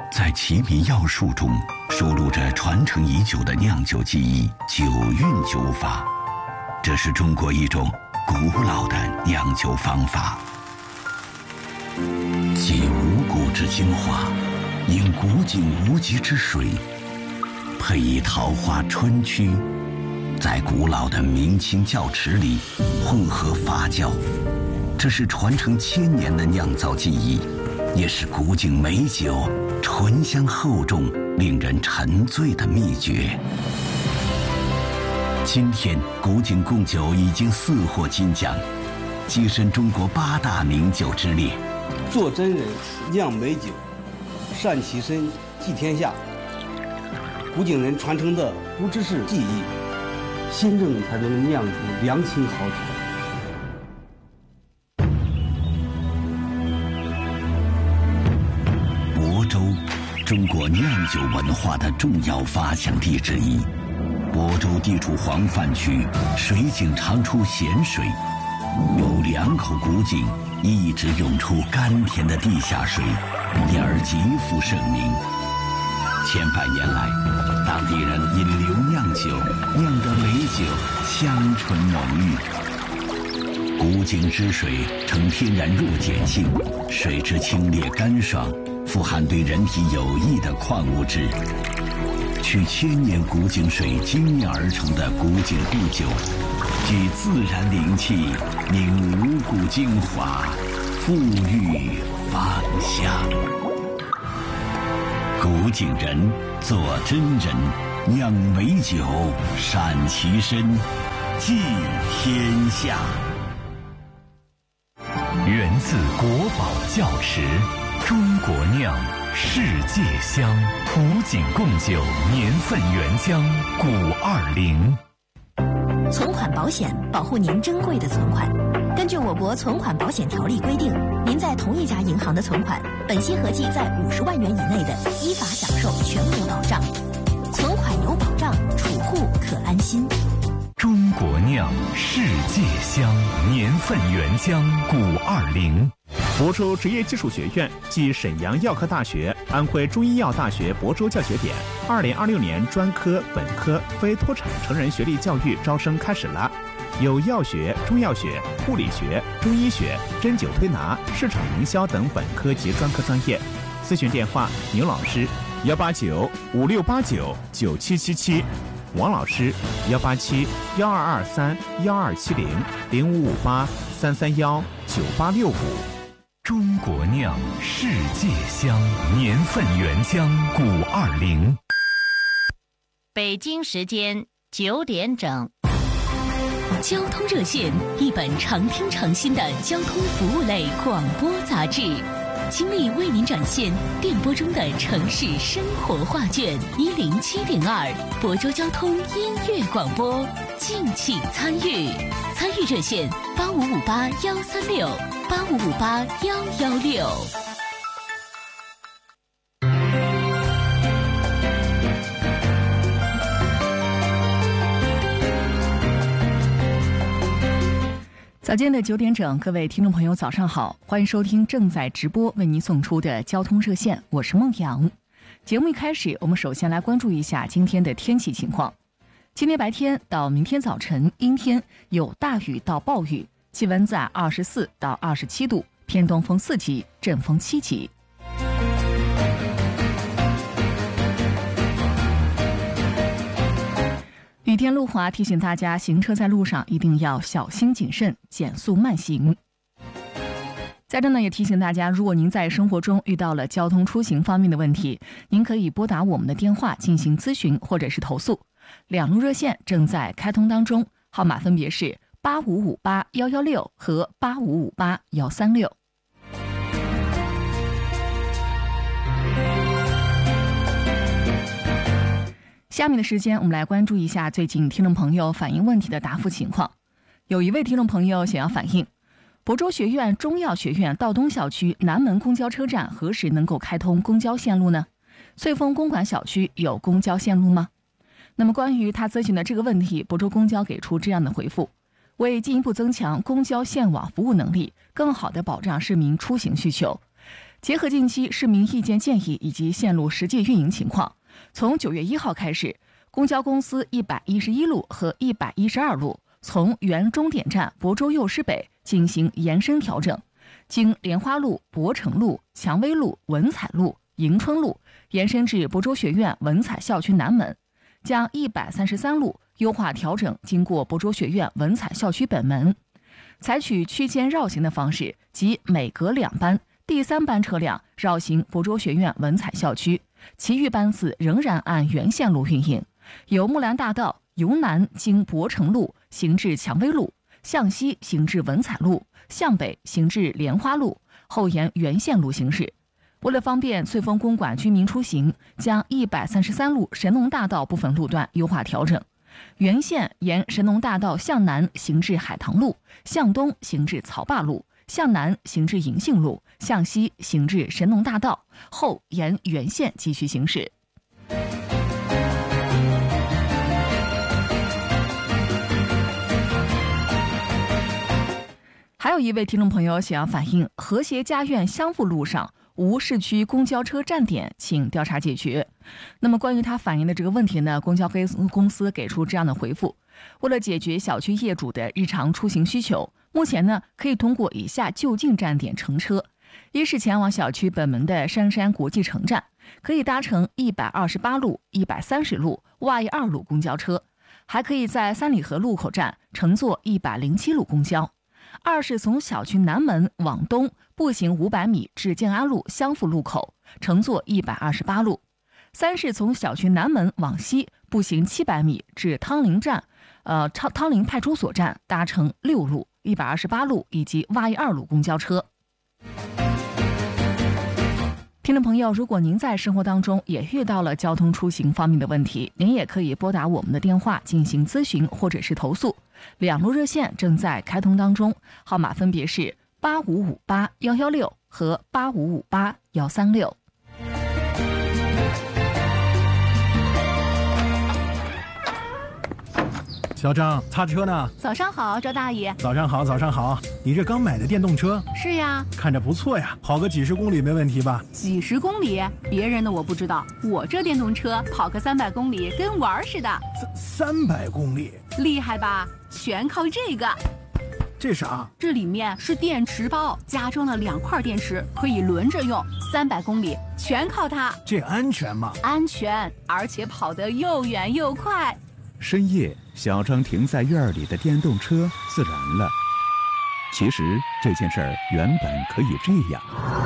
在齐民药术中收录着传承已久的酿酒技艺——酒韵酒法。这是中国一种古老的酿酒方法，集五谷之精华，饮古井无极之水，配以桃花春曲，在古老的明清窖池里混合发酵。这是传承千年的酿造技艺，也是古井美酒醇香厚重、令人沉醉的秘诀。今天，古井贡酒已经4获金奖，跻身中国8大名酒之列。 做真人，酿美酒，善其身，济天下。古井人传承的不只是技艺，心正才能酿出良清好酒。 亳州，中国酿酒文化的重要发祥地之一。亳州地处黄泛区，水井常出咸水，有2口古井一直涌出甘甜的地下水，因而极负盛名。千百年来，当地人因流酿酒，酿得美酒香醇浓郁。古井之水呈天然弱碱性，水质清冽干爽，富含对人体有益的矿物质。取千年古井水精炼而成的古井故酒，具自然灵气，凝五谷精华，馥郁芳香。古井人做真人，酿美酒，善其身，济天下。 源自国宝窖池，中国酿，世界香。古井贡酒年份原浆520。 存款保险保护您珍贵的存款。根据我国存款保险条例规定，您在同一家银行的存款，本息合计在50万元以内的，依法享受全额保障。存款有保障，储户可安心。 中国酿，世界香，年份原浆520。 亳州职业技术学院暨沈阳药科大学、安徽中医药大学亳州教学点2026年专科、本科、非脱产成人学历教育招生开始了。有药学、中药学、护理学、中医学、针灸推拿、市场营销等本科及专科专业。咨询电话：牛老师18956899777，王老师187-1223-1270-0558-331-9865。 中国酿，世界香，年份原浆520。 北京时间9点整。 交通热线，一本常听常新的交通服务类广播杂志，倾力为您展现电波中的城市生活画卷。107.2亳州交通音乐广播，敬请参与。参与热线8558-136，8558-116。 早间的9点整，各位听众朋友早上好，欢迎收听正在直播为您送出的交通热线，我是孟阳。节目一开始，我们首先来关注一下今天的天气情况。今天白天到明天早晨阴天，有大雨到暴雨，气温在24到27度，偏东风4级，阵风7级。雨天路滑，提醒大家行车在路上一定要小心谨慎，减速慢行。在这呢，也提醒大家，如果您在生活中遇到了交通出行方面的问题，您可以拨打我们的电话进行咨询或者是投诉。2路热线正在开通当中，号码分别是8558-116和8558-136。下面的时间，我们来关注一下最近听众朋友反映问题的答复情况。有一位听众朋友想要反映，亳州学院中药学院道东小区南门公交车站何时能够开通公交线路呢？翠峰公馆小区有公交线路吗？那么关于他咨询的这个问题，亳州公交给出这样的回复：为进一步增强公交线网服务能力，更好地保障市民出行需求， 结合近期市民意见建议以及线路实际运营情况，从9月1号开始，公交公司111路和112路从原终点站亳州右师北进行延伸调整，经莲花路、博城路、蔷薇路、文采路、迎春路延伸至亳州学院文采校区南门，将133路优化调整经过亳州学院文采校区本门，采取区间绕行的方式，即每隔2班第3班车辆绕行亳州学院文采校区，其余班次仍然按原线路运营，由木兰大道由南经博城路行至蔷薇路，向西行至文采路，向北行至莲花路，后沿原线路行驶。为了方便翠峰公馆居民出行，将133路神农大道部分路段优化调整，原线沿神农大道向南行至海棠路，向东行至草坝路，向南行至银杏路，向西行至神农大道，后沿原线继续行驶。还有一位听众朋友想要反映，和谐家苑湘富路上无市区公交车站点，请调查解决。那么关于他反映的这个问题呢，公交公司给出这样的回复：为了解决小区业主的日常出行需求，目前呢可以通过以下就近站点乘车：一是前往小区本门的杉山国际城站，可以搭乘128路、130路、Y2路公交车，还可以在三里河路口站乘坐107路公交。二是从小区南门往东步行500米至建安路湘富路口，乘坐128路。三是从小区南门往西步行700米至汤林派出所站，搭乘6路、128路以及 Y2路公交车。听众朋友，如果您在生活当中也遇到了交通出行方面的问题，您也可以拨打我们的电话进行咨询或者是投诉。2路热线正在开通当中，号码分别是8558-116和8558-136。 小张，擦车呢？ 早上好，赵大爷。 早上好，早上好。你这刚买的电动车？ 是呀。 看着不错呀，跑个几十公里没问题吧？ 几十公里？别人的我不知道，我这电动车跑个300公里跟玩似的。 300公里？ 厉害吧？全靠这个。 这啥？ 这里面是电池包，加装了2块电池，可以轮着用，300公里全靠它。 这安全吗？ 安全，而且跑得又远又快。 深夜，小张停在院里的电动车自燃了。其实这件事儿原本可以这样。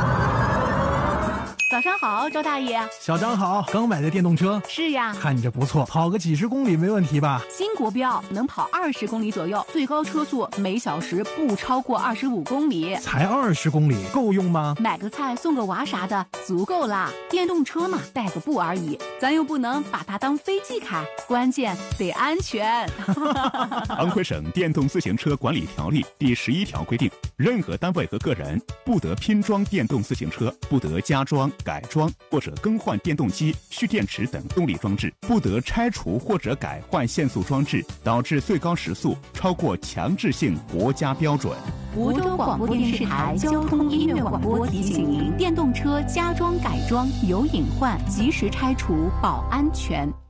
早上好，赵大爷。 小张好，刚买的电动车？ 是呀。 看着不错，跑个几十公里没问题吧？ 新国标，能跑20公里左右，最高车速每小时不超过25公里。 才20公里，够用吗？ 买个菜送个娃啥的，足够啦。电动车嘛，带个步而已，咱又不能把它当飞机开，关键得安全。 安徽省电动自行车管理条例第11条规定，任何单位和个人不得拼装电动自行车，不得加装、改装或者更换电动机、蓄电池等动力装置，不得拆除或者改换限速装置，导致最高时速超过强制性国家标准。 亳州广播电视台交通音乐广播提醒您：电动车加装改装有隐患，及时拆除保安全。